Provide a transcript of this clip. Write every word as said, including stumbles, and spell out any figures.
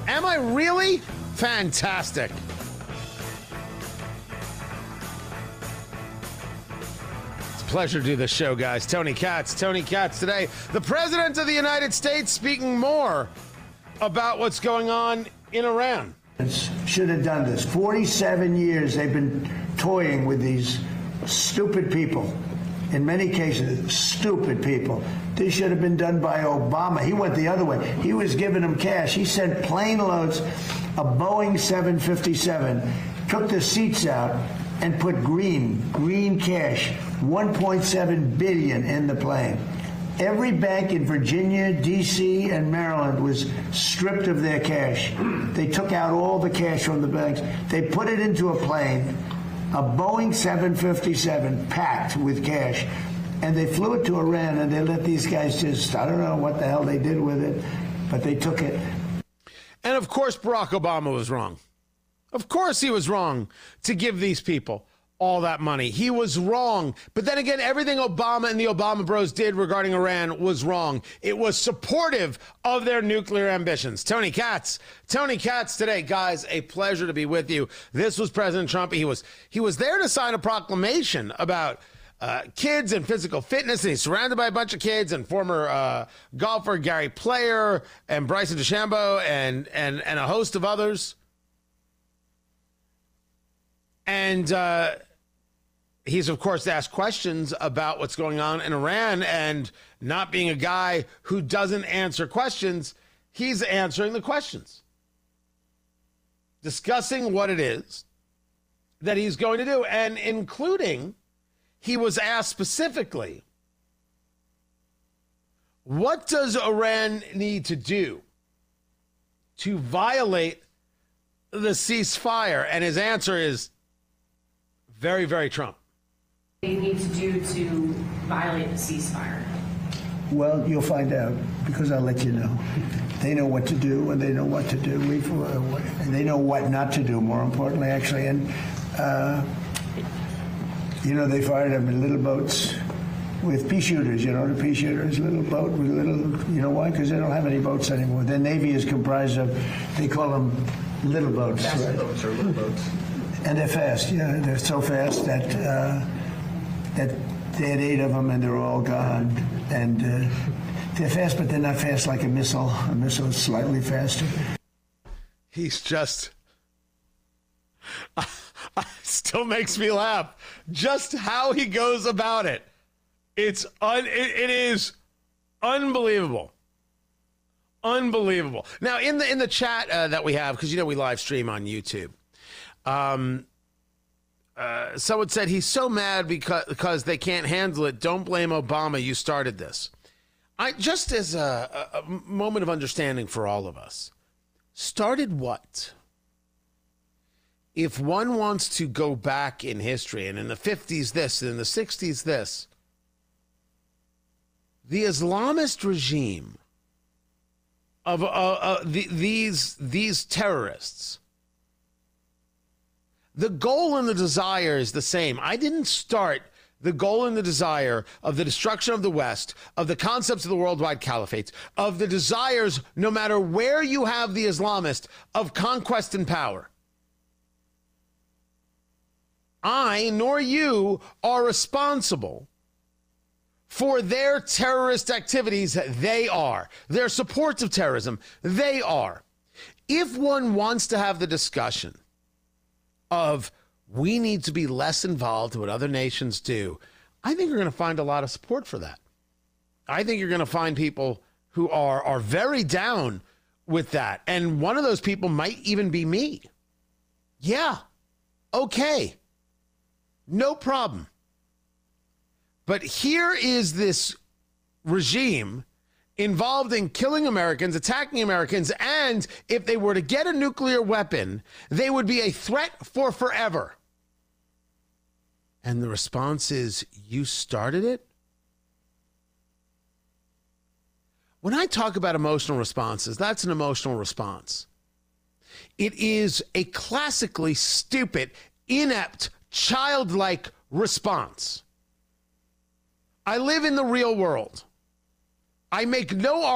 Am I really? Fantastic. It's a pleasure to do this show, guys. Tony Katz. Tony Katz today. The President of the United States speaking more about what's going on in Iran. Should have done this. forty-seven years they've been toying with these stupid people. In many cases, stupid people. This should have been done by Obama. He went the other way. He was giving them cash. He sent plane loads of Boeing seven fifty-seven, took the seats out, and put green, green cash, one point seven billion dollars in the plane. Every bank in Virginia, D C, and Maryland was stripped of their cash. They took out all the cash from the banks. They put it into a plane, a Boeing seven fifty-seven packed with cash, and they flew it to Iran, and they let these guys just, I don't know what the hell they did with it, but they took it. And of course, Barack Obama was wrong. Of course he was wrong to give these people all that money. He was wrong. But then again, everything Obama and the Obama bros did regarding Iran was wrong. It was supportive of their nuclear ambitions. Tony Katz. Tony Katz today. Guys, a pleasure to be with you. This was President Trump. He was he was there to sign a proclamation about uh, kids and physical fitness, and he's surrounded by a bunch of kids and former uh, golfer Gary Player and Bryson DeChambeau and, and, and a host of others. And uh, he's, of course, asked questions about what's going on in Iran, and not being a guy who doesn't answer questions, he's answering the questions, discussing what it is that he's going to do, and including, he was asked specifically, what does Iran need to do to violate the ceasefire? And his answer is very, very Trump. They need to do to violate the ceasefire? Well, you'll find out, because I'll let you know. They know what to do, and they know what to do. We've, uh, and they know what not to do, more importantly, actually. And, uh, you know, they fired them in little boats with pea shooters, you know, the pea shooters, little boat with little, you know why? Because they don't have any boats anymore. Their Navy is comprised of, they call them little boats. Fast right? boats or little boats. And they're fast, yeah. They're so fast that uh, that they had eight of them, and they're all gone. And uh, they're fast, but they're not fast like a missile. A missile is slightly faster. He's just, uh, still makes me laugh. Just how he goes about it. It's un, it, it is unbelievable. Unbelievable. Now, in the in the chat uh, that we have, because you know we live stream on YouTube. Um, uh, someone said he's so mad because because they can't handle it. Don't blame Obama. You started this. I just as a, a, a moment of understanding for all of us. Started what? If one wants to go back in history, and in the fifties this, and in the sixties this, the Islamist regime of uh, uh, the, these these terrorists. The goal and the desire is the same. I didn't start the goal and the desire of the destruction of the West, of the concepts of the worldwide caliphate, of the desires, no matter where you have the Islamist, of conquest and power. I, nor you, are responsible for their terrorist activities. They are. Their support of terrorism, they are. If one wants to have the discussion of we need to be less involved in what other nations do, I think you're going to find a lot of support for that. I think you're going to find people who are are very down with that. And one of those people might even be me. Yeah. Okay. No problem. But here is this regime involved in killing Americans, attacking Americans, and if they were to get a nuclear weapon, they would be a threat for forever. And the response is, you started it? When I talk about emotional responses, that's an emotional response. It is a classically stupid, inept, childlike response. I live in the real world. I make no